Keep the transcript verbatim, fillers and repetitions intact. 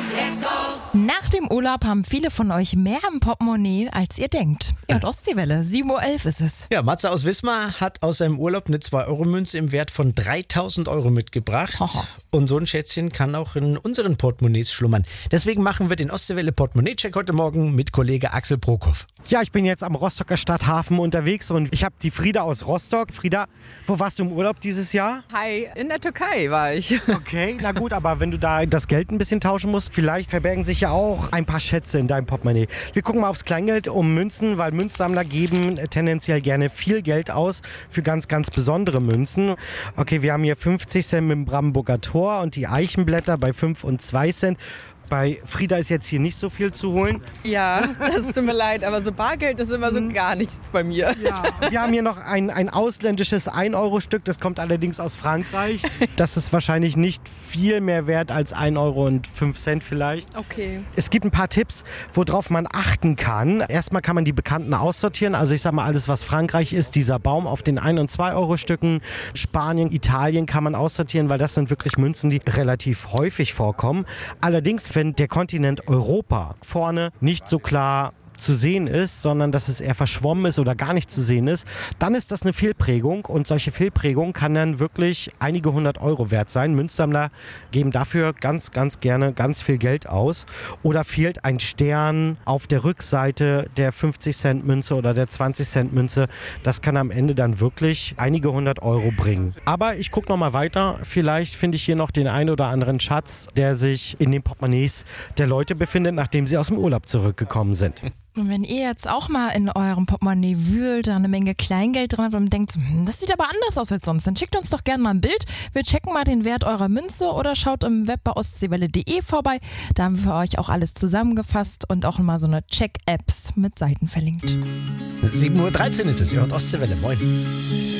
Nach dem Urlaub haben viele von euch mehr im Portemonnaie, als ihr denkt. Ja, und Ostseewelle, sieben Uhr elf ist es. Ja, Matze aus Wismar hat aus seinem Urlaub eine zwei Euro Münze im Wert von dreitausend Euro mitgebracht. Aha. Und so ein Schätzchen kann auch in unseren Portemonnaies schlummern. Deswegen machen wir den Ostseewelle Portemonnaie-Check heute Morgen mit Kollege Axel Brokow. Ja, ich bin jetzt am Rostocker Stadthafen unterwegs und ich habe die Frieda aus Rostock. Frieda, wo warst du im Urlaub dieses Jahr? Hi, in der Türkei war ich. Okay, na gut, aber wenn du da das Geld ein bisschen tauschen musst, vielleicht verbergen sich ja auch ein paar Schätze in deinem Portemonnaie. Wir gucken mal aufs Kleingeld um Münzen, weil Münzsammler geben tendenziell gerne viel Geld aus für ganz, ganz besondere Münzen. Okay, wir haben hier fünfzig Cent mit dem Brandenburger Tor und die Eichenblätter bei fünf und zwei Cent. Bei Frieda ist jetzt hier nicht so viel zu holen. Ja, das tut mir leid, aber so Bargeld ist immer so gar nichts bei mir. Ja, wir haben hier noch ein, ein ausländisches ein Euro Stück, das kommt allerdings aus Frankreich. Das ist wahrscheinlich nicht viel mehr wert als ein Euro und fünf Cent vielleicht. Okay. Es gibt ein paar Tipps, worauf man achten kann. Erstmal kann man die Bekannten aussortieren. Also ich sag mal, alles was Frankreich ist, dieser Baum auf den ein und zwei Euro Stücken. Spanien, Italien kann man aussortieren, weil das sind wirklich Münzen, die relativ häufig vorkommen. Allerdings, wenn der Kontinent Europa vorne nicht so klar zu sehen ist, sondern dass es eher verschwommen ist oder gar nicht zu sehen ist, dann ist das eine Fehlprägung und solche Fehlprägung kann dann wirklich einige hundert Euro wert sein. Münzsammler geben dafür ganz, ganz gerne ganz viel Geld aus. Oder fehlt ein Stern auf der Rückseite der fünfzig Cent Münze oder der zwanzig Cent Münze. Das kann am Ende dann wirklich einige hundert Euro bringen. Aber ich gucke noch mal weiter. Vielleicht finde ich hier noch den einen oder anderen Schatz, der sich in den Portemonnaies der Leute befindet, nachdem sie aus dem Urlaub zurückgekommen sind. Und wenn ihr jetzt auch mal in eurem Portemonnaie wühlt, da eine Menge Kleingeld drin habt und denkt, hm, das sieht aber anders aus als sonst, dann schickt uns doch gerne mal ein Bild. Wir checken mal den Wert eurer Münze oder schaut im Web bei ostseewelle punkt de vorbei. Da haben wir für euch auch alles zusammengefasst und auch mal so eine Check-Apps mit Seiten verlinkt. sieben Uhr dreizehn ist es, ihr hört Ostseewelle, moin.